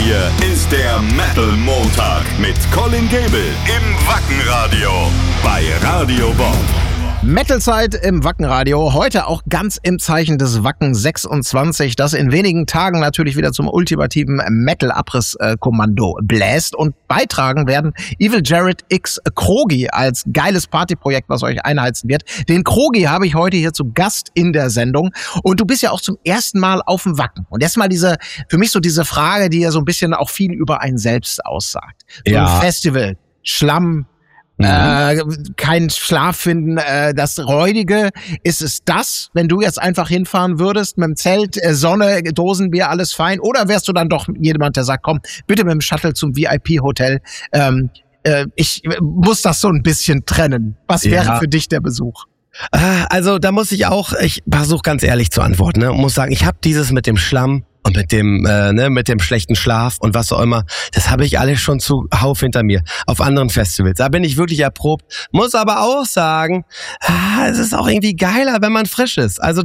hier ist der Metal Montag mit Colin Gable im Wackenradio bei Radio Bob. Metalzeit im Wackenradio, heute auch ganz im Zeichen des Wacken 26, das in wenigen Tagen natürlich wieder zum ultimativen Metal-Abriss-Kommando bläst. Und beitragen werden Evil Jared x Krogi als geiles Partyprojekt, was euch einheizen wird. Den Krogi habe ich heute hier zu Gast in der Sendung. Und du bist ja auch zum ersten Mal auf dem Wacken. Und erstmal für mich so diese Frage, die ja so ein bisschen auch viel über einen selbst aussagt. So ein Festival, Schlamm, kein Schlaf finden, das Räudige. Ist es das, wenn du jetzt einfach hinfahren würdest, mit dem Zelt, Sonne, Dosenbier, alles fein? Oder wärst du dann doch jemand, der sagt, komm, bitte mit dem Shuttle zum VIP-Hotel? Ich muss das so ein bisschen trennen. Was wäre für dich der Besuch? Also da muss ich versuche ganz ehrlich zu antworten, ne? Und muss sagen, ich habe dieses mit dem Schlamm und mit dem schlechten Schlaf und was auch immer, das habe ich alles schon zuhauf hinter mir auf anderen Festivals. Da bin ich wirklich erprobt. Muss aber auch sagen, es ist auch irgendwie geiler, wenn man frisch ist. Also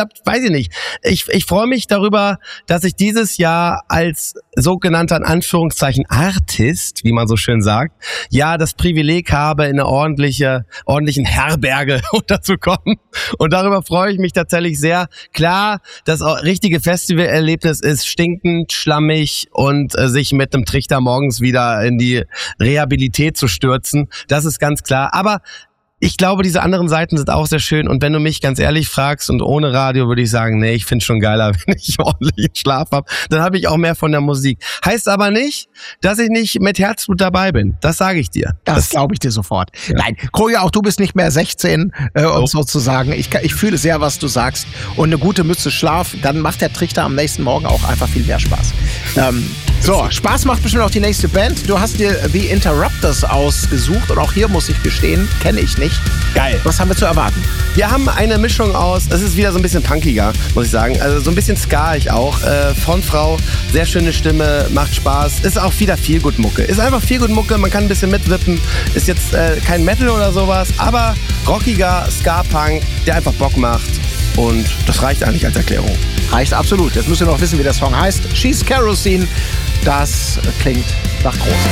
ich freue mich darüber, dass ich dieses Jahr als sogenannter, in Anführungszeichen, Artist, wie man so schön sagt, ja, das Privileg habe, in eine ordentlichen Herberge unterzukommen. Und darüber freue ich mich tatsächlich sehr. Klar, das richtige Festivalerlebnis ist stinkend, schlammig und sich mit einem Trichter morgens wieder in die Rehabilität zu stürzen. Das ist ganz klar. Aber ich glaube, diese anderen Seiten sind auch sehr schön. Und wenn du mich ganz ehrlich fragst und ohne Radio, würde ich sagen, nee, ich finde es schon geiler, wenn ich ordentlichen Schlaf habe. Dann habe ich auch mehr von der Musik. Heißt aber nicht, dass ich nicht mit Herzblut dabei bin. Das sage ich dir. Das glaube ich dir sofort. Ja. Nein, Kroja, auch du bist nicht mehr 16 und sozusagen. Ich fühle sehr, was du sagst. Und eine gute Mütze Schlaf, dann macht der Trichter am nächsten Morgen auch einfach viel mehr Spaß. Spaß macht bestimmt auch die nächste Band. Du hast dir The Interrupters ausgesucht und auch hier muss ich gestehen, kenne ich nicht. Geil. Was haben wir zu erwarten? Wir haben eine Mischung aus, es ist wieder so ein bisschen punkiger, muss ich sagen. Also so ein bisschen ska-ig auch. Frontfrau, sehr schöne Stimme, macht Spaß. Ist auch wieder Feelgood-Mucke. Ist einfach Feelgood-Mucke, man kann ein bisschen mitwippen. Ist jetzt kein Metal oder sowas, aber rockiger Ska-Punk, der einfach Bock macht. Und das reicht eigentlich als Erklärung. Reicht absolut. Jetzt müsst ihr noch wissen, wie der Song heißt. She's Kerosene. Das klingt nach groß.